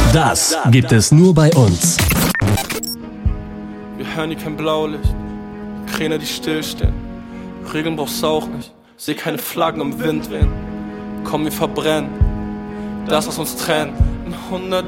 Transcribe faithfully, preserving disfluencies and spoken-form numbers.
Das gibt es nur bei uns. Wir hören hier kein Blaulicht, Kräne, die stillstehen. Regeln brauchst du auch nicht, seh keine Flaggen im Wind wehen. Komm, wir verbrennen das, was uns trennt. In hundert